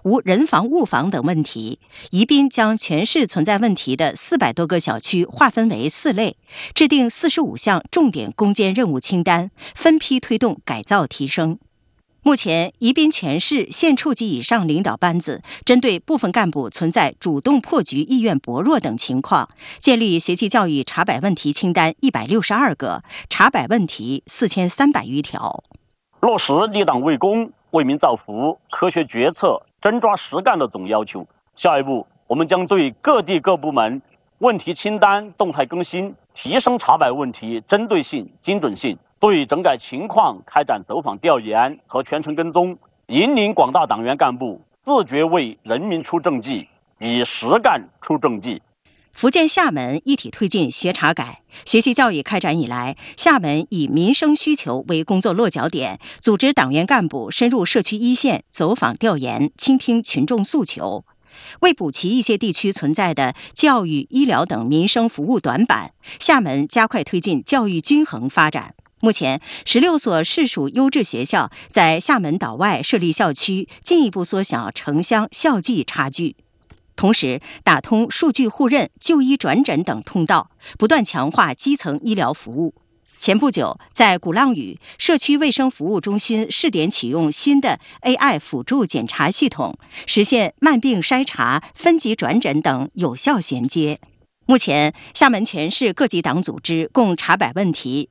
无人防物防等问题，宜宾将全市存在问题的400多个小区划分为4类，制定45项重点攻坚任务清单，分批推动改造提升。目前，宜宾全市县处级以上领导班子针对部分干部存在主动破局意愿薄弱等情况，建立学习教育查摆问题清单162个，查摆问题4300余条。 落实立党为公、为民造福、科学决策、真抓实干的总要求。下一步，我们将对各地各部门问题清单动态更新，提升查摆问题针对性、精准性，对整改情况开展走访调研和全程跟踪，引领广大党员干部自觉为人民出政绩，以实干出政绩。 福建厦门一体推进学查改。学习教育开展以来，厦门以民生需求为工作落脚点，组织党员干部深入社区一线走访调研，倾听群众诉求。为补齐一些地区存在的教育、医疗等民生服务短板，厦门加快推进教育均衡发展。目前，16所市属优质学校在厦门岛外设立校区，进一步缩小城乡校际差距。同时，打通数据互认、就医转诊等通道，不断强化基层医疗服务。前不久，在鼓浪屿社区卫生服务中心试点启用新的 AI 辅助检查系统，实现慢病筛查、分级转诊等有效衔接。目前，厦门全市各级党组织共查摆问题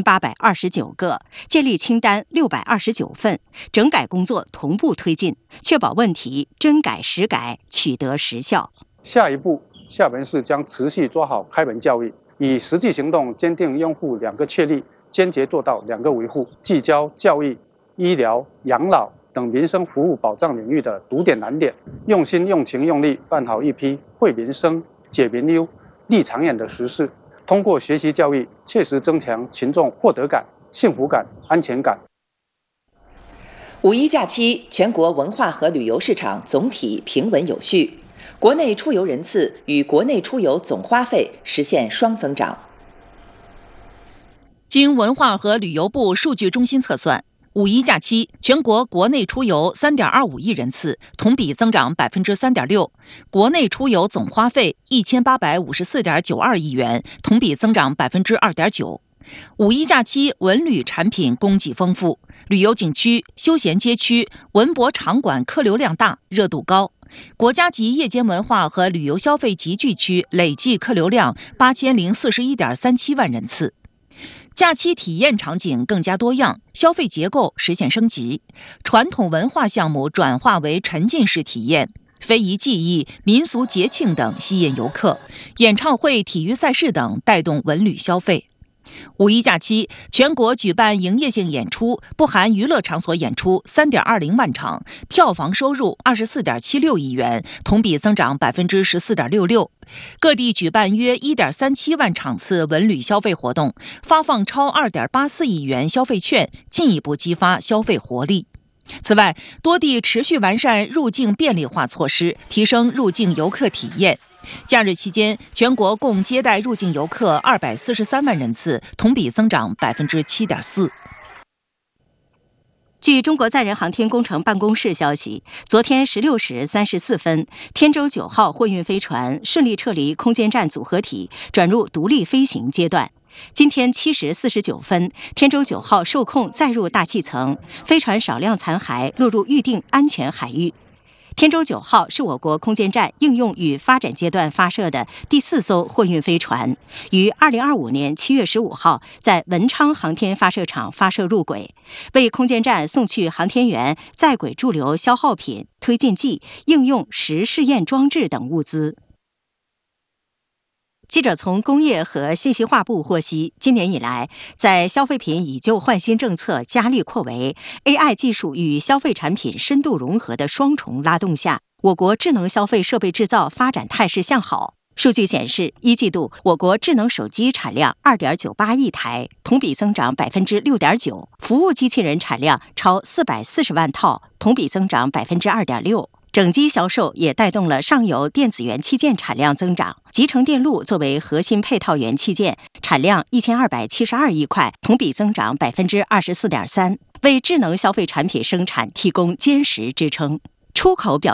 2829个，建立清单629份，整改工作同步推进，确保问题真改实改，取得实效。 下一步，厦门市将持续抓好开门教育，以实际行动坚定拥护2个确立，坚决做到2个维护，聚焦教育、医疗、养老等民生服务保障领域的堵点难点，用心、用情、用力办好一批惠民生、解民忧、立长远的实事，通过学习教育切实增强群众获得感、幸福感、安全感。 五一假期，全国文化和旅游市场总体平稳有序，国内出游人次与国内出游总花费实现双增长。 经文化和旅游部数据中心测算，五一假期全国国内出游3.25亿人次，同比增长3.6%，国内出游总花费1854.92亿元，同比增长2.9%。五一假期文旅产品供给丰富，旅游景区、休闲街区、文博场馆客流量大，热度高。国家级夜间文化和旅游消费集聚区累计客流量8041.37万人次。假期体验场景更加多样，消费结构实现升级，传统文化项目转化为沉浸式体验，非遗技艺、民俗节庆等吸引游客，演唱会、体育赛事等带动文旅消费。五一假期，全国举办营业性演出（不含娱乐场所演出）3.20万场，票房收入24.76亿元，同比增长14.66%。各地举办约1.37万场次文旅消费活动，发放超2.84亿元消费券，进一步激发消费活力。此外，多地持续完善入境便利化措施，提升入境游客体验。假日期间，全国共接待入境游客243万人次，同比增长7.4%。 据中国载人航天工程办公室消息，昨天16时34分，天舟9号货运飞船顺利撤离空间站组合体，转入独立飞行阶段。今天7时49分，天舟9号受控载入大气层，飞船少量残骸落入预定安全海域。天舟9号是我国空间站应用与发展阶段发射的第4艘货运飞船，于2025年7月15号在文昌航天发射场发射入轨，为空间站送去航天员在轨驻留消耗品、推进剂、应用实试验装置等物资。记者从工业和信息化部获悉，今年以来，在消费品以旧换新政策加力扩围、AI 技术与消费产品深度融合的双重拉动下，我国智能消费设备制造发展态势向好。数据显示，一季度我国智能手机产量2.98亿台，同比增长6.9%；服务机器人产量超440万套，同比增长2.6%。整机销售也带动了上游电子元器件产量增长，集成电路作为核心配套元器件，产量1272亿块，同比增长24.3%，为智能消费产品生产提供坚实支撑。出口表